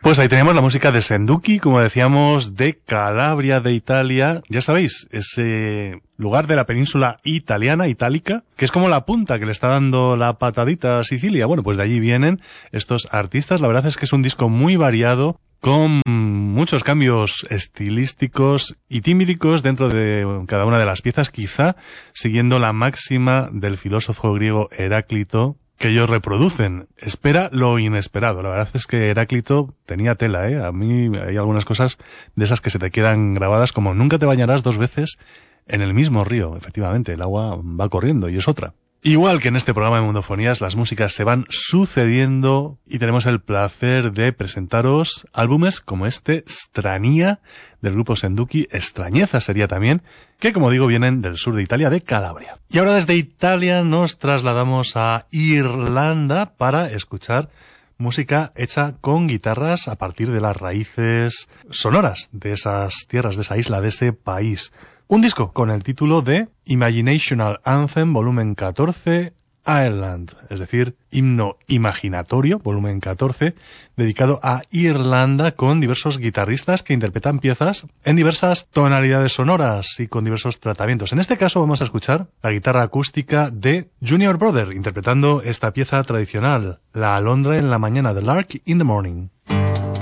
Pues ahí tenemos la música de Senduki, como decíamos, de Calabria, de Italia. Ya sabéis, ese lugar de la península italiana, itálica, que es como la punta que le está dando la patadita a Sicilia. Bueno, pues de allí vienen estos artistas. La verdad es que es un disco muy variado, con muchos cambios estilísticos y tímbricos dentro de cada una de las piezas, quizá siguiendo la máxima del filósofo griego Heráclito, que ellos reproducen. Espera lo inesperado. La verdad es que Heráclito tenía tela, ¿eh? A mí hay algunas cosas de esas que se te quedan grabadas, como nunca te bañarás 2 veces en el mismo río. Efectivamente, el agua va corriendo y es otra. Igual que en este programa de Mundofonías, las músicas se van sucediendo y tenemos el placer de presentaros álbumes como este, Strania, del grupo Senduki, Extrañeza sería también, que como digo vienen del sur de Italia, de Calabria. Y ahora desde Italia nos trasladamos a Irlanda para escuchar música hecha con guitarras a partir de las raíces sonoras de esas tierras, de esa isla, de ese país. Un disco con el título de Imaginational Anthem, volumen 14, Ireland, es decir, himno imaginatorio, volumen 14, dedicado a Irlanda, con diversos guitarristas que interpretan piezas en diversas tonalidades sonoras y con diversos tratamientos. En este caso vamos a escuchar la guitarra acústica de Junior Brother, interpretando esta pieza tradicional, La alondra en la mañana, The Lark in the Morning.